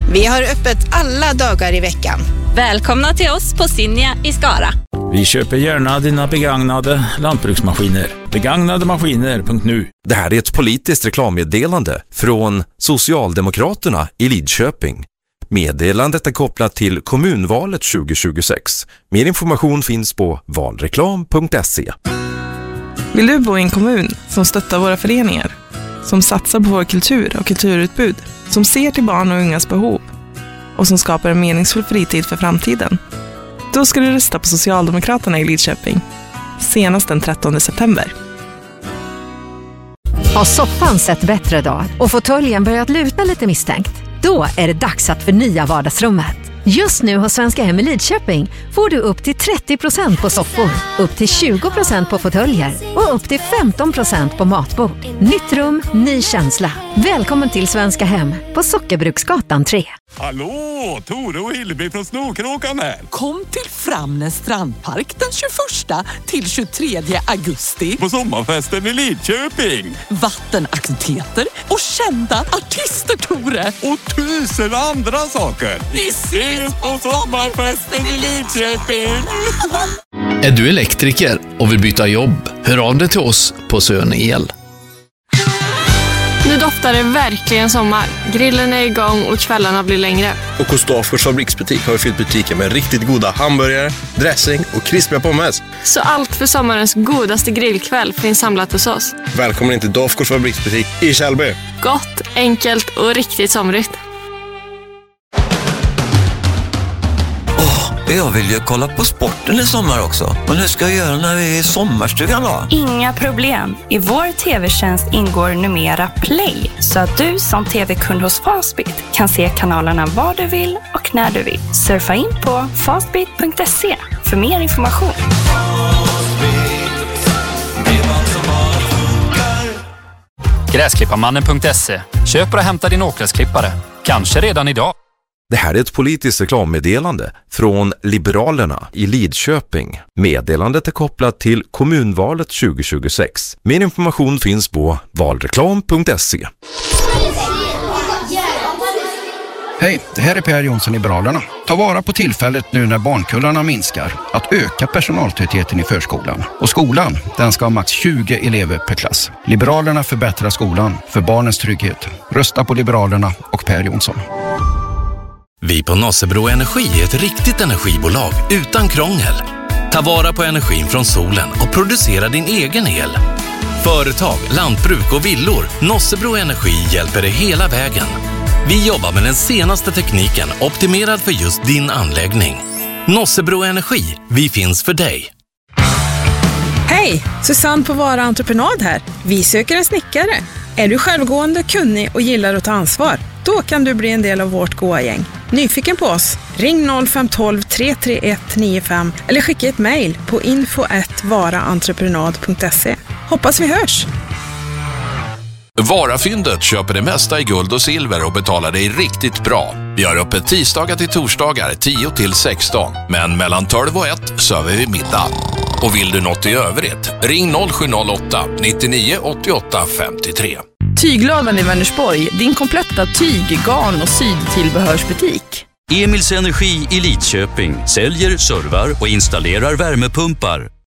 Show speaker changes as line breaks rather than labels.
Vi har öppet alla dagar i veckan.
Välkomna till oss på Sinja i Skara.
Vi köper gärna dina begagnade lantbruksmaskiner. Begagnademaskiner.nu.
Det här är ett politiskt reklammeddelande från Socialdemokraterna i Lidköping. Meddelandet är kopplat till kommunvalet 2026. Mer information finns på valreklam.se.
Vill du bo i en kommun som stöttar våra föreningar? Som satsar på vår kultur och kulturutbud? Som ser till barn och ungas behov? Och som skapar en meningsfull fritid för framtiden? Då ska du rösta på Socialdemokraterna i Lidköping. Senast den 13 september.
Har soffan sett bättre dag och fåtöljen börjat luta lite misstänkt? Då är det dags att förnya vardagsrummet. Just nu hos Svenska Hem i Lidköping får du upp till 30% på soffor, upp till 20% på fåtöljer och upp till 15% på matbord. Nytt rum, ny känsla. Välkommen till Svenska Hem på Sockerbruksgatan 3.
Hallå, Tore och Hillevi från Snokråkan här.
Kom till Framnäs strandpark den 21 till 23 augusti.
På sommarfesten i Lidköping.
Vattenaktiviteter och kända artister, Tore.
Och 1000 andra saker.
Vi ses på sommarfesten i Lidköping.
Är du elektriker och vill byta jobb? Hör av dig till oss på Sön El.
Nu doftar det verkligen sommar. Grillen är igång och kvällarna blir längre.
Och hos Dafgårds fabriksbutik har vi fyllt butiken med riktigt goda hamburgare, dressing och krispiga pommes.
Så allt för sommarens godaste grillkväll finns samlat hos oss.
Välkommen in till Dafgårds fabriksbutik i Kjellby.
Gott, enkelt och riktigt somrigt.
Jag vill ju kolla på sporten i sommar också. Men hur ska jag göra när vi är i sommarstugan då?
Inga problem. I vår tv-tjänst ingår numera Play. Så att du som tv-kund hos Fastbit kan se kanalerna var du vill och när du vill. Surfa in på fastbit.se för mer information.
Gräsklipparmannen.se. Köp och hämta din åkgräsklippare. Kanske redan idag.
Det här är ett politiskt reklammeddelande från Liberalerna i Lidköping. Meddelandet är kopplat till kommunvalet 2026. Mer information finns på valreklam.se.
Hej, det här är Per Jonsson, Liberalerna. Ta vara på tillfället nu när barnkullarna minskar att öka personaltätheten i förskolan. Och skolan, den ska ha max 20 elever per klass. Liberalerna förbättrar skolan för barnens trygghet. Rösta på Liberalerna och Per Jonsson.
Vi på Nossebro Energi är ett riktigt energibolag utan krångel. Ta vara på energin från solen och producera din egen el. Företag, lantbruk och villor. Nossebro Energi hjälper dig hela vägen. Vi jobbar med den senaste tekniken optimerad för just din anläggning. Nossebro Energi, vi finns för dig.
Hej, Susanne på Vara Entreprenad här. Vi söker en snickare. Är du självgående, kunnig och gillar att ta ansvar? Då kan du bli en del av vårt GOA-gäng. Nyfiken på oss? Ring 0512 331 95 eller skicka ett mejl på info@varaentreprenad.se. Hoppas vi hörs!
Varafyndet köper det mesta i guld och silver och betalar dig riktigt bra. Vi har öppet tisdagar till torsdagar 10 till 16, men mellan 12 och 1 server vi middag. Och vill du något i övrigt, ring 0708 99 88 53.
Tyglådan i Vänersborg, din kompletta tyg-, garn- och sydtillbehörsbutik.
Emils Energi i Lidköping säljer, servar och installerar värmepumpar.